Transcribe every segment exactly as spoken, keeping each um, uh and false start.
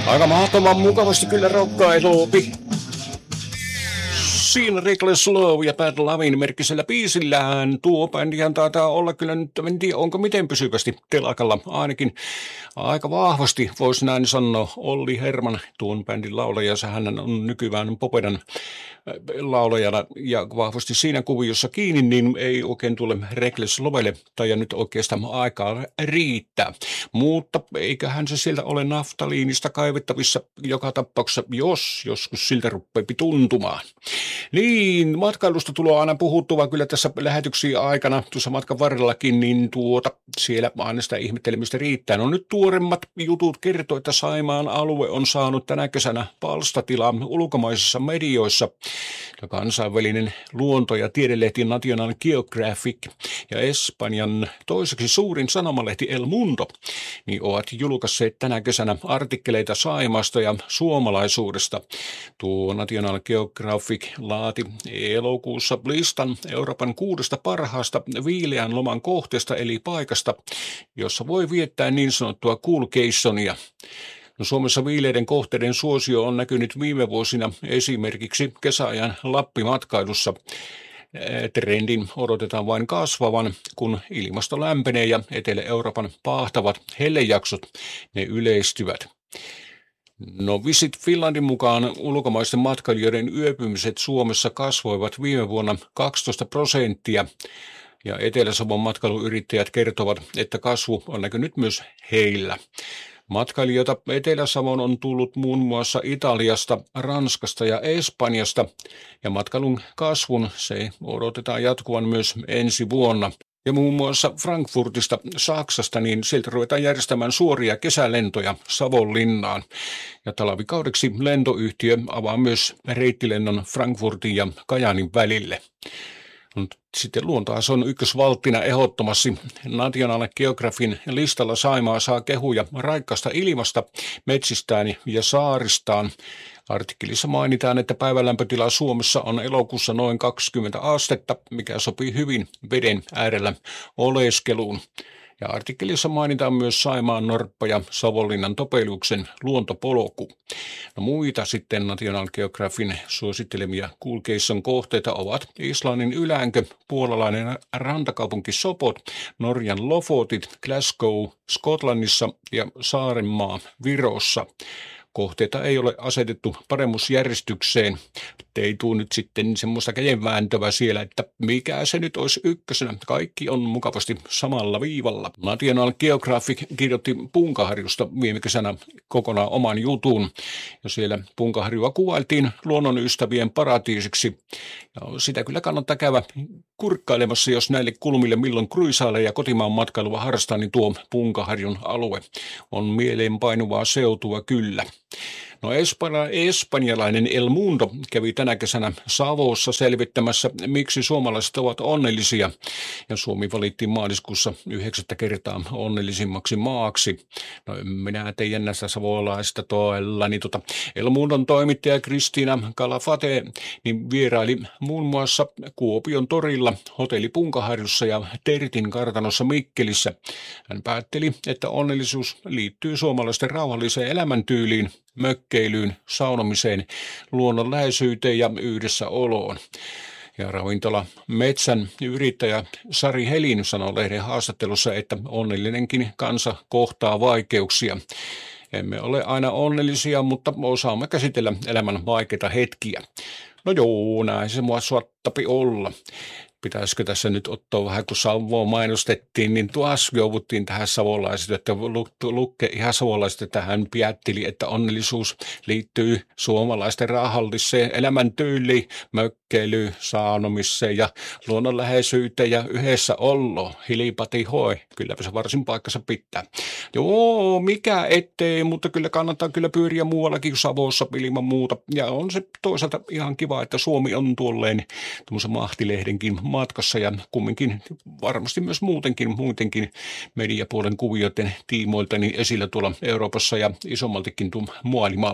Aika mahdottoman mukavasti kyllä rokkailuupi. Siinä Reckless Love ja Bad Lavin merkkisellä biisillään. Tuo bändihän taitaa olla kyllä nyt, en tiedä onko miten pysyvästi telakalla. Ainakin aika vahvasti voisi näin sanoa. Olli Herman, tuon bändin laulaja, hän on nykyään Popedan laulajana ja vahvasti siinä kuviossa kiinni, niin ei oikein tule Reckless Lovelle tai nyt oikeastaan aikaa riittää. Mutta eiköhän se sieltä ole naftaliinista kaivettavissa joka tapauksessa, jos joskus siltä ruppeepi tuntumaan. Niin, matkailusta tulee aina puhuttua kyllä tässä lähetyksiä aikana, tuossa matkan varrellakin, niin tuota, siellä aina sitä ihmettelemistä riittää. No nyt tuoremmat jutut kertoo, että Saimaan alue on saanut tänä kesänä palstatilaa ulkomaisissa medioissa. Ja kansainvälinen luonto- ja tiedelehti National Geographic ja Espanjan toiseksi suurin sanomalehti El Mundo niin ovat julkaisseet tänä kesänä artikkeleita Saimaasta ja suomalaisuudesta. Tuo National Geographic laati elokuussa listan Euroopan kuudesta parhaasta viileän loman kohteesta eli paikasta, jossa voi viettää niin sanottua coolcationia. No, Suomessa viileiden kohteiden suosio on näkynyt viime vuosina esimerkiksi kesäajan Lappi-matkailussa. Trendin odotetaan vain kasvavan, kun ilmasto lämpenee ja Etelä-Euroopan paahtavat hellejaksot ne yleistyvät. No Visit Finlandin mukaan ulkomaisten matkailijoiden yöpymiset Suomessa kasvoivat viime vuonna kaksitoista prosenttia. Ja Etelä-Savon matkailuyrittäjät kertovat, että kasvu on näkynyt myös heillä. Matkailijoita Etelä-Savon on tullut muun muassa Italiasta, Ranskasta ja Espanjasta, ja matkailun kasvun se odotetaan jatkuvan myös ensi vuonna. Ja muun muassa Frankfurtista, Saksasta, niin sieltä ruvetaan järjestämään suoria kesälentoja Savonlinnaan. Ja talvikaudeksi lentoyhtiö avaa myös reittilennon Frankfurtin ja Kajaanin välille. Sitten luontaas on ykkösvalttina ehdottomasti. National Geographicin listalla Saimaa saa kehuja raikkaasta ilmasta, metsistään ja saaristaan. Artikkelissa mainitaan, että päivälämpötila Suomessa on elokuussa noin kaksikymmentä astetta, mikä sopii hyvin veden äärellä oleskeluun. Ja artikkelissa mainitaan myös Saimaan norppa ja Savonlinnan Topeliuksen luontopolku. No muita sitten National Geographicin suosittelemia coolcation kohteita ovat Islannin Yläänkö, puolalainen rantakaupunki Sopot, Norjan Lofotit, Glasgow Skotlannissa ja Saarenmaa Virossa. Kohteita ei ole asetettu paremmuusjärjestykseen. Ei tule nyt sitten semmoista kädenvääntöä siellä, että mikä se nyt olisi ykkösenä. Kaikki on mukavasti samalla viivalla. National Geographic kirjoitti Punkaharjusta viime kesänä kokonaan oman jutun. Ja siellä Punkaharjua kuvailtiin luonnonystävien paratiisiksi. Ja sitä kyllä kannattaa käydä kurkkailemassa, jos näille kulmille milloin kruisailee ja kotimaan matkailua harrastaa, niin tuo Punkaharjun alue on mieleenpainuvaa seutua kyllä. No espanja, espanjalainen El Mundo kävi tänä kesänä Savossa selvittämässä, miksi suomalaiset ovat onnellisia. Ja Suomi valittiin maaliskuussa yhdeksättä kertaa onnellisimmaksi maaksi. No minä teidän näistä savolaista toella. Niin tota, El Mundon toimittaja Kristiina Calafate niin vieraili muun muassa Kuopion torilla, hotelli Punkaharjussa ja Tertin kartanossa Mikkelissä. Hän päätteli, että onnellisuus liittyy suomalaisten rauhalliseen elämäntyyliin, mökkeilyyn, saunomiseen, luonnonläheisyyteen ja yhdessäoloon. Ja ravintola Metsän yrittäjä Sari Helin sanoi lehden haastattelussa, että onnellinenkin kansa kohtaa vaikeuksia. Emme ole aina onnellisia, mutta osaamme käsitellä elämän vaikeita hetkiä. No joo, näin se mua suottapi olla. Pitäisikö tässä nyt ottaa vähän, kun Savoa mainostettiin, niin tuossa jouduttiin tähän savolaiset, että lukke ihan savolaiset, että hän päätteli, että onnellisuus liittyy suomalaisten rahalliseen elämäntyyliin, mökkeilyyn, saunomiseen ja luonnonläheisyyteen ja yhdessä ollo, hilipati hoi. Kylläpä se varsin paikkansa pitää. Joo, mikä ettei, mutta kyllä kannattaa kyllä pyöriä muuallakin kuin Savossa ilman muuta. Ja on se toisaalta ihan kiva, että Suomi on tuolleen tuommoisen mahtilehdenkin matkassa ja kumminkin varmasti myös muutenkin, muutenkin mediapuolen kuvioiden tiimoilta niin esillä tuolla Euroopassa ja isommaltikin tuon maailmalla.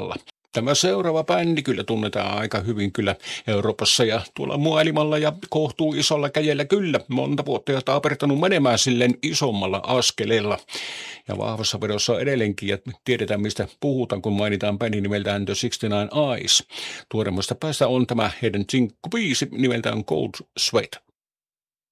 Tämä seuraava bändi kyllä tunnetaan aika hyvin kyllä Euroopassa ja tuolla maailmalla ja kohtuu isolla kädellä kyllä. Monta vuotta jo taapertanut menemään silleen isommalla askeleella. Ja vahvassa vedossa on edelleenkin ja tiedetään mistä puhutaan, kun mainitaan bändin nimeltään The sixty-nine Eyes. Tuoremmasta päästä on tämä heidän sinkkubiisi nimeltään Cold Sweat.